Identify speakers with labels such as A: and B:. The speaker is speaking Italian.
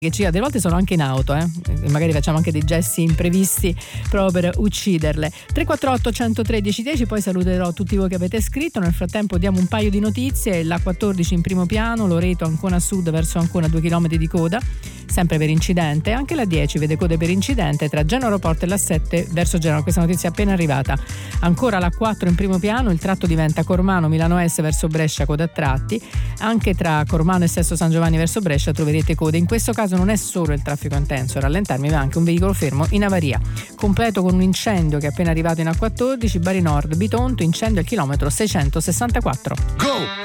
A: che delle volte sono anche in auto, e magari facciamo anche dei gesti imprevisti proprio per ucciderle. 348 113 10, poi saluterò tutti voi che avete scritto. Nel frattempo diamo un paio di notizie. l'A14 in primo piano, Loreto Ancona Sud verso Ancona, 2 km di coda, sempre per incidente. Anche la 10 vede code per incidente tra Genova Aeroporto e la 7 verso Genova, questa notizia è appena arrivata. Ancora la 4 in primo piano, il tratto diventa Cormano Milano S verso Brescia, coda a tratti. Anche tra Cormano e Sesto San Giovanni verso Brescia troverete code. In questo caso non è solo il traffico intenso a rallentarmi, ma anche un veicolo fermo in avaria. Completo con un incendio che è appena arrivato in A14, Bari Nord Bitonto, incendio al chilometro 664.
B: Go!